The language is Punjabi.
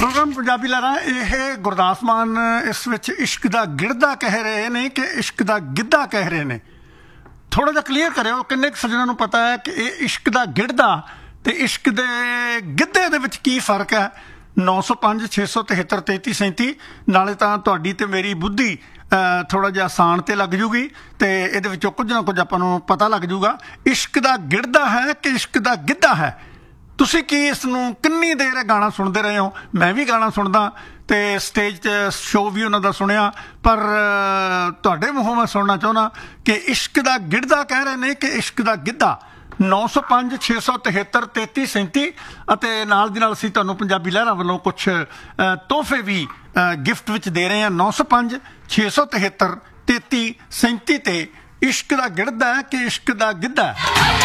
ਪ੍ਰੋਗਰਾਮ ਪੰਜਾਬੀ ਲਹਿਰਾਂ ਇਹ ਗੁਰਦਾਸ ਮਾਨ ਇਸ ਵਿੱਚ ਇਸ਼ਕ ਦਾ ਗਿੜਦਾ ਕਹਿ ਰਹੇ ਨੇ ਕਿ ਇਸ਼ਕ ਦਾ ਗਿੱਧਾ ਕਹਿ ਰਹੇ ਨੇ। ਥੋੜਾ ਜਿਹਾ ਕਲੀਅਰ ਕਰਿਓ, ਕਿੰਨੇ ਕੁ ਸੱਜਣਾਂ ਨੂੰ ਪਤਾ ਹੈ ਕਿ ਇਹ ਇਸ਼ਕ ਦਾ ਗਿੜਦਾ ਤੇ ਇਸ਼ਕ ਦੇ ਗਿੱਧੇ ਦੇ ਵਿੱਚ ਕੀ ਫਰਕ ਹੈ। 905 673 33 37 ਨਾਲੇ ਤਾਂ ਤੁਹਾਡੀ ਤੇ ਮੇਰੀ ਬੁੱਧੀ ਥੋੜਾ ਜਿਹਾ ਆਸਾਨ ਤੇ ਲੱਗ ਜੂਗੀ ਤੇ ਇਹਦੇ ਵਿੱਚੋਂ ਕੁਝ ਨਾ ਕੁਝ ਆਪਾਂ ਨੂੰ ਪਤਾ ਲੱਗ ਜੂਗਾ। ਇਸ਼ਕ ਦਾ ਗਿੜਦਾ ਹੈ ਕਿ ਇਸ਼ਕ ਦਾ ਗਿੱਧਾ ਹੈ। ਤੁਸੀਂ ਕੀ ਇਸ ਨੂੰ ਕਿੰਨੀ ਦੇਰ ਗਾਣਾ ਸੁਣਦੇ ਰਹੇ ਹੋ? ਮੈਂ ਵੀ ਗਾਣਾ ਸੁਣਦਾ ਤੇ ਸਟੇਜ 'ਤੇ ਸ਼ੋਅ ਵੀ ਉਹਨਾਂ ਦਾ ਸੁਣਿਆ, ਪਰ ਤੁਹਾਡੇ ਮੂੰਹੋਂ ਮੈਂ ਸੁਣਨਾ ਚਾਹੁੰਦਾ ਕਿ ਇਸ਼ਕ ਦਾ ਗਿੜਦਾ ਕਹਿ ਰਹੇ ਨੇ ਕਿ ਇਸ਼ਕ ਦਾ ਗਿੱਧਾ। 905 673 33 37 ਅਤੇ ਨਾਲ ਦੀ ਨਾਲ ਅਸੀਂ ਤੁਹਾਨੂੰ ਪੰਜਾਬੀ ਲਹਿਰਾਂ ਵੱਲੋਂ ਕੁਛ ਤੋਹਫੇ ਵੀ ਗਿਫਟ ਵਿੱਚ ਦੇ ਰਹੇ ਹਾਂ। 905 673 33 37 ਤੇ ਇਸ਼ਕ ਦਾ ਗਿੜਦਾ ਕਿ ਇਸ਼ਕ ਦਾ ਗਿੱਧਾ।